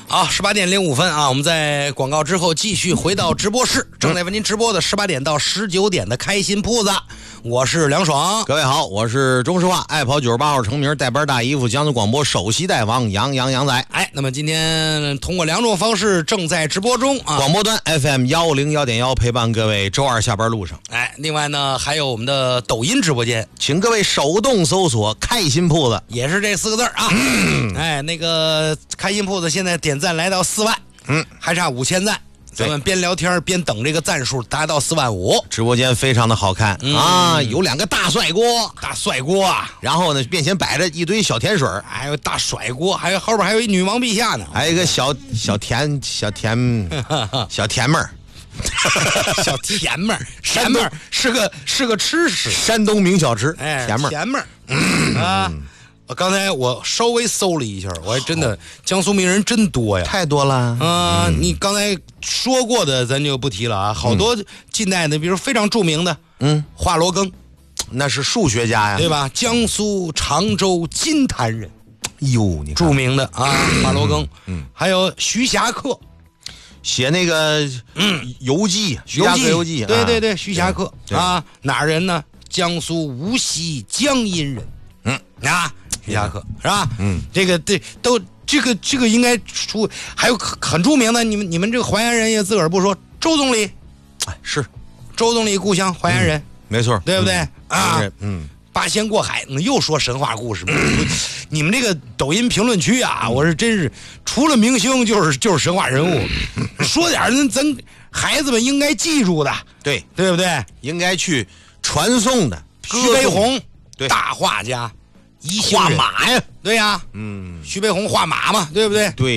好，18:05啊，我们在广告之后继续回到直播室，正在为您直播的18点到19点的开心铺子，我是梁爽。 各位好，我是中石化爱跑98号成名带班大姨夫江苏广播首席大王杨仔。 哎，那么今天通过2种方式正在直播中啊， 广播端 FM101.1陪伴各位周二下班路上。 哎，另外呢还有我们的抖音直播间， 请各位手动搜索开心铺子， 也是这4个字啊。哎，那个开心铺子现在点赞来到4万，还差5000赞。咱们边聊天边等这个赞数达到4万5， 直播间非常的好看啊，有2个大帅锅啊，然后呢面前摆着一堆小甜水， 还有大甩锅，还有后边还有一女王陛下呢， 还有一个小甜妹儿。 小甜妹儿，甜妹儿是个吃食， 山东名小吃， 哎， 甜妹儿啊。刚才我稍微搜了一下，我还真的江苏名人真多呀， 太多了。 你刚才说过的咱就不提了啊，好多近代的，比如非常著名的，华罗庚， 那是数学家呀， 对吧？江苏常州金坛人， 哟，你看著名的啊，华罗庚，还有徐霞客， 写那个游记，徐霞客游记， 对，徐霞客啊，哪儿人呢？江苏无锡江阴人，徐霞客是吧？这个对都这个应该出，还有很著名的，你们这个淮安人也自个儿不说，周总理， 是周总理故乡淮安人， 没错， 对不对啊？八仙过海，又说神话故事。你们这个抖音评论区啊，我是真是除了明星就是神话人物，说点咱孩子们应该记住的，对不对？ 应该去传颂的。 徐悲鸿， 对， 大画家， 画马呀， 对呀，徐悲鸿画马嘛，对不对？ 对。